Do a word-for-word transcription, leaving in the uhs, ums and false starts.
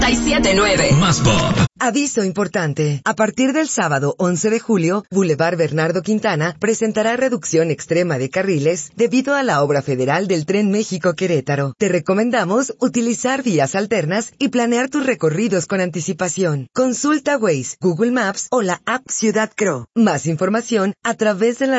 y siete nueve. Más pop. Aviso importante. A partir del sábado once de julio, Boulevard Bernardo Quintana presentará reducción extrema de carriles debido a la obra federal del Tren México-Querétaro. Te recomendamos utilizar vías alternas y planear tus recorridos con anticipación. Consulta Waze, Google Maps o la app Ciudad Cro. Más información a través de la